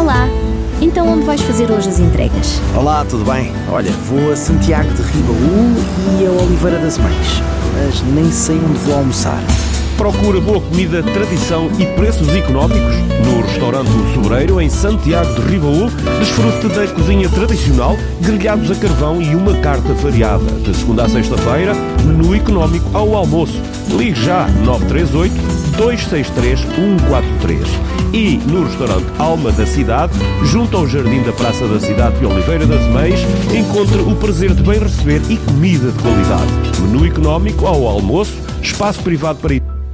Olá! Então onde vais fazer hoje as entregas? Olá, tudo bem? Olha, vou a Santiago de Ribaú e a Oliveira das Mães, mas nem sei onde vou almoçar. Procura boa comida, tradição e preços económicos? No restaurante O Sobreiro, em Santiago de Ribaú, desfrute da cozinha tradicional, grelhados a carvão e uma carta variada. De segunda a sexta-feira, menu económico ao almoço. Ligue já 938-263-143. E no restaurante Alma da Cidade, junto ao Jardim da Praça da Cidade de Oliveira das Mães, encontre o prazer de bem receber e comida de qualidade. Menu económico ao almoço, espaço privado para